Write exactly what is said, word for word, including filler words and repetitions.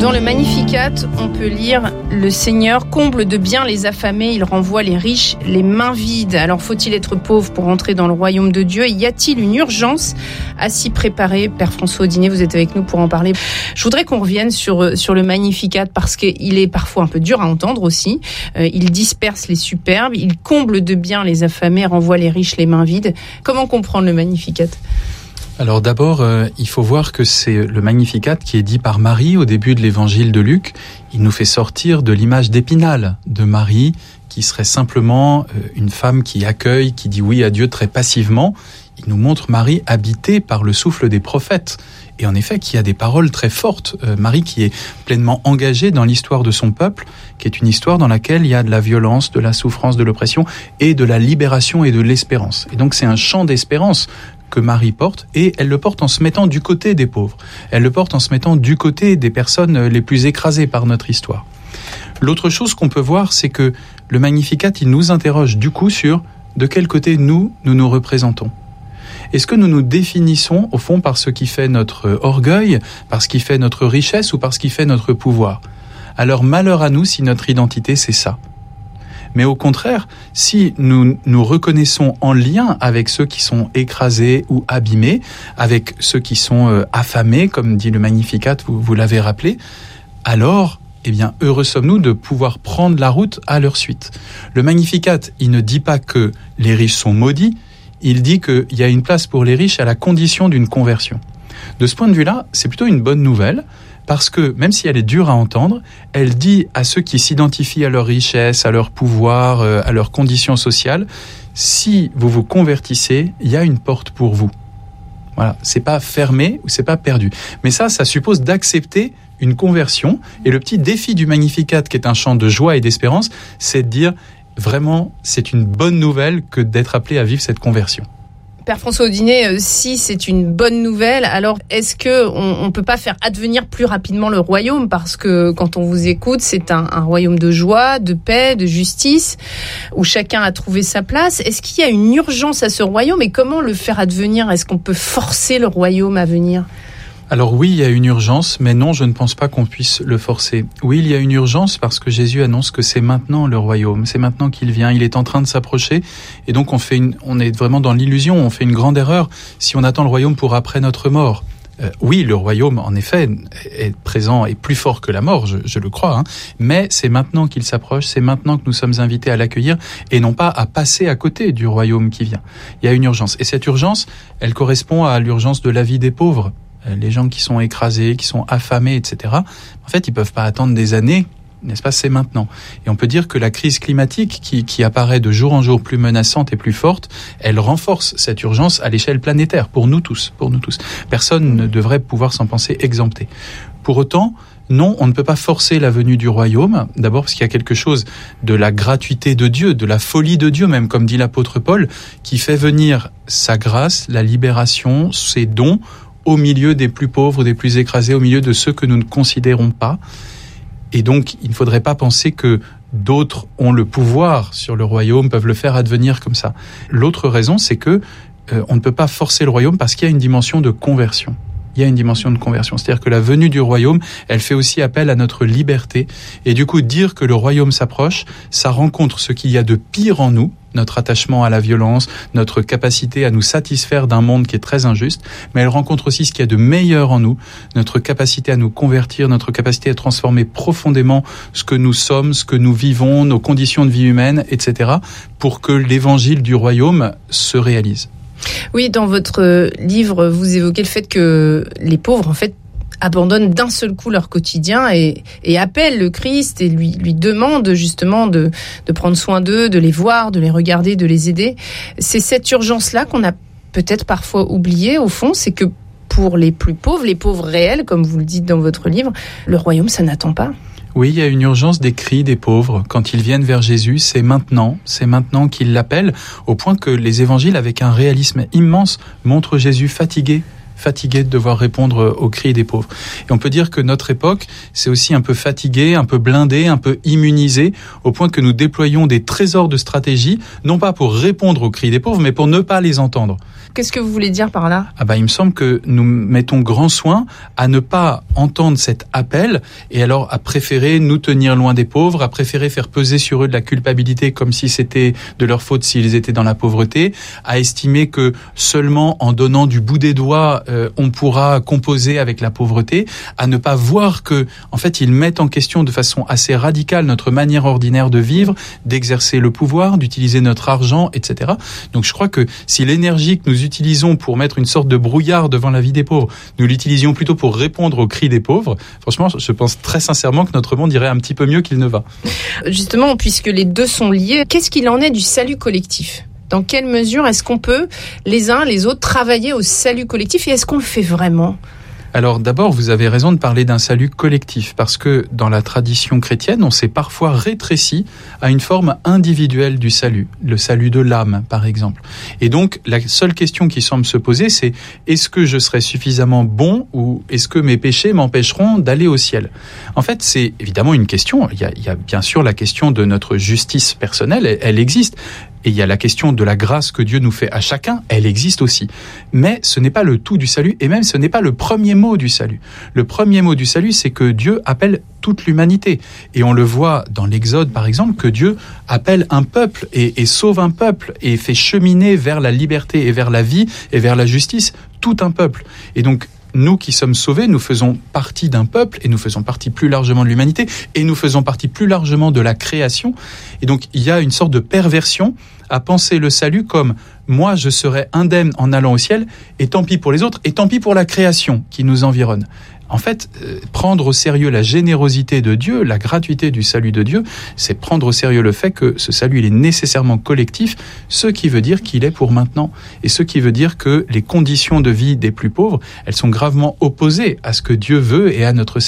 Dans le Magnificat, on peut lire « Le Seigneur comble de biens les affamés, il renvoie les riches les mains vides ». Alors faut-il être pauvre pour entrer dans le royaume de Dieu ? Y a-t-il une urgence à s'y préparer ? Père François Audinet, vous êtes avec nous pour en parler. Je voudrais qu'on revienne sur, sur le Magnificat parce qu'il est parfois un peu dur à entendre aussi. Euh, il disperse les superbes, il comble de biens les affamés, renvoie les riches les mains vides. Comment comprendre le Magnificat ? Alors d'abord, euh, il faut voir que c'est le Magnificat qui est dit par Marie au début de l'évangile de Luc. Il nous fait sortir de l'image d'Épinal de Marie, qui serait simplement euh, une femme qui accueille, qui dit oui à Dieu très passivement. Il nous montre Marie habitée par le souffle des prophètes. Et en effet, qui a des paroles très fortes. Euh, Marie qui est pleinement engagée dans l'histoire de son peuple, qui est une histoire dans laquelle il y a de la violence, de la souffrance, de l'oppression, et de la libération et de l'espérance. Et donc c'est un chant d'espérance que Marie porte, et elle le porte en se mettant du côté des pauvres. Elle le porte en se mettant du côté des personnes les plus écrasées par notre histoire. L'autre chose qu'on peut voir, c'est que le Magnificat, il nous interroge du coup sur de quel côté nous, nous nous représentons. Est-ce que nous nous définissons, au fond, par ce qui fait notre orgueil, par ce qui fait notre richesse ou par ce qui fait notre pouvoir ? Alors malheur à nous si notre identité, c'est ça. Mais au contraire, si nous nous reconnaissons en lien avec ceux qui sont écrasés ou abîmés, avec ceux qui sont euh, affamés, comme dit le Magnificat, vous, vous l'avez rappelé, alors, eh bien, heureux sommes-nous de pouvoir prendre la route à leur suite. Le Magnificat, il ne dit pas que les riches sont maudits, il dit qu'il y a une place pour les riches à la condition d'une conversion. De ce point de vue-là, c'est plutôt une bonne nouvelle, parce que, même si elle est dure à entendre, elle dit à ceux qui s'identifient à leur richesse, à leur pouvoir, à leurs conditions sociales, si vous vous convertissez, il y a une porte pour vous. Voilà, c'est pas fermé ou c'est pas perdu. Mais ça, ça suppose d'accepter une conversion. Et le petit défi du Magnificat, qui est un chant de joie et d'espérance, c'est de dire, vraiment, c'est une bonne nouvelle que d'être appelé à vivre cette conversion. Père François Audinet, si c'est une bonne nouvelle, alors est-ce qu'on ne peut pas faire advenir plus rapidement le royaume ? Parce que quand on vous écoute, c'est un, un royaume de joie, de paix, de justice, où chacun a trouvé sa place. Est-ce qu'il y a une urgence à ce royaume et comment le faire advenir ? Est-ce qu'on peut forcer le royaume à venir ? Alors oui, il y a une urgence, mais non, je ne pense pas qu'on puisse le forcer. Oui, il y a une urgence parce que Jésus annonce que c'est maintenant le royaume, c'est maintenant qu'il vient, il est en train de s'approcher, et donc on fait une, on est vraiment dans l'illusion, on fait une grande erreur si on attend le royaume pour après notre mort. Euh, oui, le royaume, en effet, est présent et plus fort que la mort, je, je le crois, hein, mais c'est maintenant qu'il s'approche, c'est maintenant que nous sommes invités à l'accueillir et non pas à passer à côté du royaume qui vient. Il y a une urgence, et cette urgence, elle correspond à l'urgence de la vie des pauvres. Les gens qui sont écrasés, qui sont affamés, et cetera. En fait, ils peuvent pas attendre des années, n'est-ce pas ? C'est maintenant. Et on peut dire que la crise climatique, qui, qui apparaît de jour en jour plus menaçante et plus forte, elle renforce cette urgence à l'échelle planétaire, pour nous tous, pour nous tous. Personne ne devrait pouvoir s'en penser exempté. Pour autant, non, on ne peut pas forcer la venue du royaume. D'abord parce qu'il y a quelque chose de la gratuité de Dieu, de la folie de Dieu même, comme dit l'apôtre Paul, qui fait venir sa grâce, la libération, ses dons, au milieu des plus pauvres, des plus écrasés, au milieu de ceux que nous ne considérons pas. Et donc, il ne faudrait pas penser que d'autres ont le pouvoir sur le royaume, peuvent le faire advenir comme ça. L'autre raison, c'est que euh, on ne peut pas forcer le royaume parce qu'il y a une dimension de conversion. Il y a une dimension de conversion. C'est-à-dire que la venue du royaume, elle fait aussi appel à notre liberté. Et du coup, dire que le royaume s'approche, ça rencontre ce qu'il y a de pire en nous, notre attachement à la violence, notre capacité à nous satisfaire d'un monde qui est très injuste, mais elle rencontre aussi ce qu'il y a de meilleur en nous, notre capacité à nous convertir, notre capacité à transformer profondément ce que nous sommes, ce que nous vivons, nos conditions de vie humaine, et cetera, pour que l'évangile du royaume se réalise. Oui, dans votre livre, vous évoquez le fait que les pauvres, en fait, abandonnent d'un seul coup leur quotidien et, et appellent le Christ et lui, lui demandent justement de, de prendre soin d'eux, de les voir, de les regarder, de les aider. C'est cette urgence-là qu'on a peut-être parfois oubliée, au fond, c'est que pour les plus pauvres, les pauvres réels, comme vous le dites dans votre livre, le royaume, ça n'attend pas. Oui, il y a une urgence des cris des pauvres. Quand ils viennent vers Jésus, c'est maintenant, c'est maintenant qu'ils l'appellent, au point que les évangiles, avec un réalisme immense, montrent Jésus fatigué, fatigué de devoir répondre aux cris des pauvres. Et on peut dire que notre époque, c'est aussi un peu fatigué, un peu blindé, un peu immunisé, au point que nous déployons des trésors de stratégie, non pas pour répondre aux cris des pauvres, mais pour ne pas les entendre. Qu'est-ce que vous voulez dire par là ? Ah bah, il me semble que nous mettons grand soin à ne pas entendre cet appel et alors à préférer nous tenir loin des pauvres, à préférer faire peser sur eux de la culpabilité comme si c'était de leur faute s'ils étaient dans la pauvreté, à estimer que seulement en donnant du bout des doigts, euh, on pourra composer avec la pauvreté, à ne pas voir que, en fait, ils mettent en question de façon assez radicale notre manière ordinaire de vivre, d'exercer le pouvoir, d'utiliser notre argent, et cetera. Donc je crois que si l'énergie que nous utilisons pour mettre une sorte de brouillard devant la vie des pauvres, nous l'utilisions plutôt pour répondre aux cris des pauvres, franchement, je pense très sincèrement que notre monde irait un petit peu mieux qu'il ne va. Justement, puisque les deux sont liés, qu'est-ce qu'il en est du salut collectif ? Dans quelle mesure est-ce qu'on peut, les uns les autres, travailler au salut collectif et est-ce qu'on le fait vraiment ? Alors d'abord, vous avez raison de parler d'un salut collectif, parce que dans la tradition chrétienne, on s'est parfois rétréci à une forme individuelle du salut, le salut de l'âme par exemple. Et donc la seule question qui semble se poser, c'est est-ce que je serai suffisamment bon ou est-ce que mes péchés m'empêcheront d'aller au ciel ? En fait, c'est évidemment une question. Il y a, il y a bien sûr la question de notre justice personnelle, elle, elle existe. Et il y a la question de la grâce que Dieu nous fait à chacun, elle existe aussi. Mais ce n'est pas le tout du salut, et même ce n'est pas le premier mot du salut. Le premier mot du salut, c'est que Dieu appelle toute l'humanité. Et on le voit dans l'Exode, par exemple, que Dieu appelle un peuple et, et sauve un peuple et fait cheminer vers la liberté et vers la vie et vers la justice tout un peuple. Et donc, nous qui sommes sauvés, nous faisons partie d'un peuple et nous faisons partie plus largement de l'humanité et nous faisons partie plus largement de la création. Et donc, il y a une sorte de perversion à penser le salut comme « moi, je serai indemne en allant au ciel et tant pis pour les autres et tant pis pour la création qui nous environne ». En fait, euh, prendre au sérieux la générosité de Dieu, la gratuité du salut de Dieu, c'est prendre au sérieux le fait que ce salut, il est nécessairement collectif, ce qui veut dire qu'il est pour maintenant. Et ce qui veut dire que les conditions de vie des plus pauvres, elles sont gravement opposées à ce que Dieu veut et à notre salut.